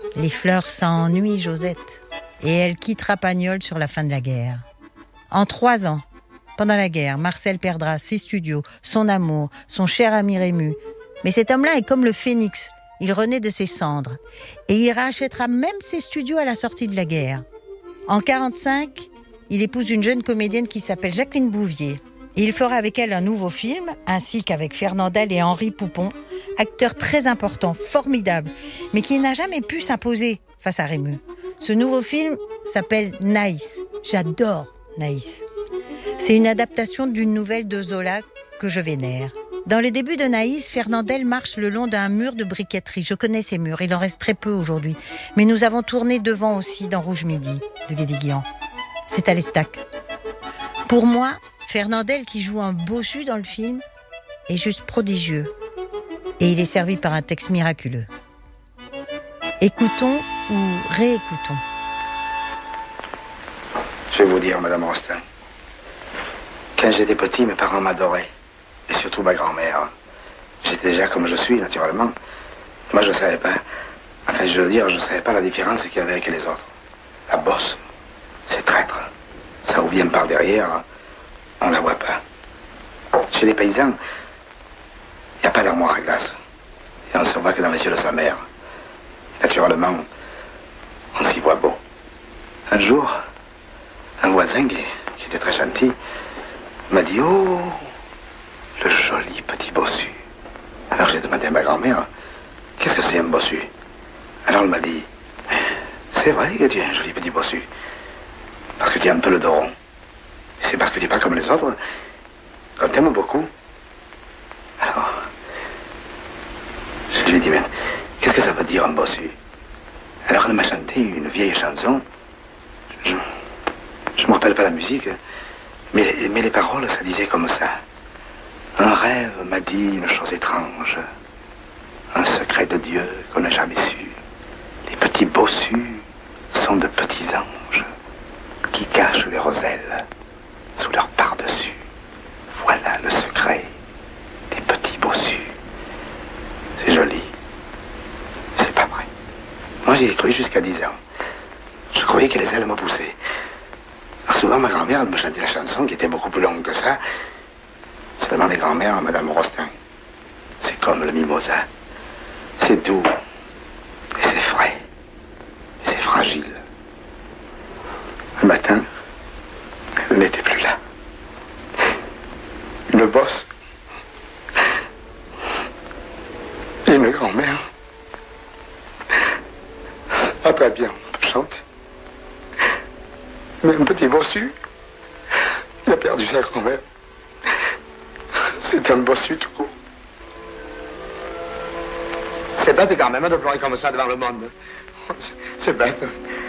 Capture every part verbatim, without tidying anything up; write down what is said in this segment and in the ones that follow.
Les fleurs s'ennuient, Josette. Et elle quittera Pagnol sur la fin de la guerre. En trois ans, pendant la guerre, Marcel perdra ses studios, son amour, son cher ami Rému. Mais cet homme-là est comme le phénix. Il renaît de ses cendres. Et il rachètera même ses studios à la sortie de la guerre. En quarante-cinq, il épouse une jeune comédienne qui s'appelle Jacqueline Bouvier. Et il fera avec elle un nouveau film, ainsi qu'avec Fernandel et Henri Poupon, acteurs très importants, formidables, mais qui n'a jamais pu s'imposer face à Rému. Ce nouveau film s'appelle Naïs. J'adore Naïs. C'est une adaptation d'une nouvelle de Zola que je vénère. Dans les débuts de Naïs, Fernandel marche le long d'un mur de briqueterie. Je connais ces murs, il en reste très peu aujourd'hui. Mais nous avons tourné devant aussi dans Rouge Midi de Guédiguian. C'est à l'Estac. Pour moi, Fernandel, qui joue un bossu dans le film, est juste prodigieux. Et il est servi par un texte miraculeux. Écoutons ou réécoutons. Je vais vous dire, Madame Rostaing, quand j'étais petit, mes parents m'adoraient. Et surtout ma grand-mère. J'étais déjà comme je suis, naturellement. Moi, je ne savais pas. Enfin, je veux dire, je ne savais pas la différence qu'il y avait avec les autres. La bosse, c'est traître. Ça vous vient par derrière, on ne la voit pas. Chez les paysans, il n'y a pas d'armoire à glace. Et on ne se voit que dans les yeux de sa mère. Naturellement, on s'y voit beau. Un jour, un voisin qui, qui était très gentil m'a dit « Oh, le joli petit bossu ». Alors j'ai demandé à ma grand-mère « Qu'est-ce que c'est un bossu ?» Alors elle m'a dit « C'est vrai que tu es un joli petit bossu. Parce que tu es un peu le dos rond. C'est parce que tu n'es pas comme les autres qu'on t'aime beaucoup. » Alors, je lui ai dit « Mais qu'est-ce que ça veut dire un bossu ?» Alors elle m'a chanté une vieille chanson. Je ne me rappelle pas la musique, mais, mais les paroles, ça disait comme ça. Un rêve m'a dit une chose étrange, un secret de Dieu qu'on n'a jamais su. Les petits bossus sont de petits anges qui cachent les roselles sous leur par-dessus. Voilà le secret des petits bossus. C'est joli. C'est pas vrai. Moi, j'y ai cru jusqu'à dix ans. Je croyais que les ailes me poussaient. Alors souvent, ma grand-mère, elle me chantait la chanson qui était beaucoup plus longue que ça. Seulement les grand-mères, Madame Rostaing, c'est comme le mimosa. C'est doux, et c'est frais, et c'est fragile. Un matin, elle n'était plus là. Une bosse, une grand-mère, pas très bien chante. Mais un petit bossu, il a perdu sa grand-mère. C'est un bossu tout court. C'est bête quand même de pleurer comme ça devant le monde. C'est bête.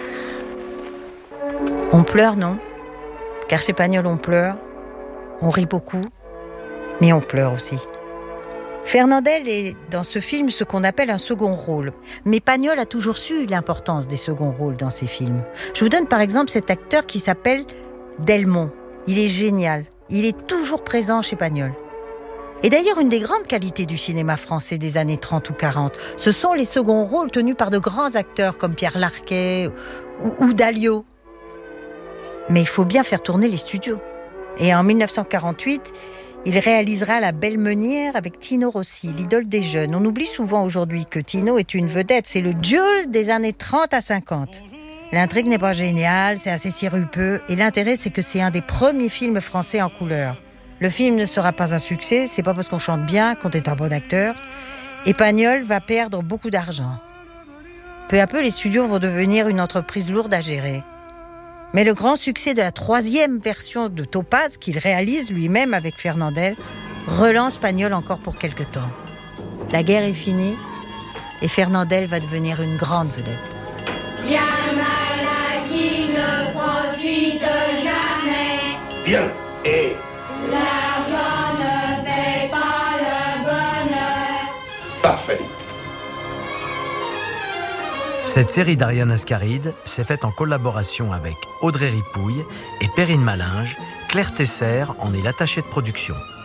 On pleure, non ? Car chez Pagnol, on pleure, on rit beaucoup, mais on pleure aussi. Fernandel est dans ce film ce qu'on appelle un second rôle. Mais Pagnol a toujours su l'importance des seconds rôles dans ses films. Je vous donne par exemple cet acteur qui s'appelle Delmont. Il est génial. Il est toujours présent chez Pagnol. Et d'ailleurs, une des grandes qualités du cinéma français des années trente ou quarante, ce sont les seconds rôles tenus par de grands acteurs comme Pierre Larquet ou, ou Dalio. Mais il faut bien faire tourner les studios. Et en dix-neuf cent quarante-huit, il réalisera La Belle Meunière avec Tino Rossi, l'idole des jeunes. On oublie souvent aujourd'hui que Tino est une vedette. C'est le Jules des années trente à cinquante. L'intrigue n'est pas géniale, c'est assez sirupeux. Et l'intérêt, c'est que c'est un des premiers films français en couleur. Le film ne sera pas un succès, c'est pas parce qu'on chante bien qu'on est un bon acteur. Et Pagnol va perdre beaucoup d'argent. Peu à peu, les studios vont devenir une entreprise lourde à gérer. Mais le grand succès de la troisième version de Topaz, qu'il réalise lui-même avec Fernandel, relance Pagnol encore pour quelque temps. La guerre est finie et Fernandel va devenir une grande vedette. Bien maladie ne produit de jamais. Bien, et... L'argent ne paie pas le bonheur. Parfait. Cette série d'Ariane Ascaride s'est faite en collaboration avec Audrey Ripouille et Perrine Malinge. Claire Tesser en est l'attachée de production.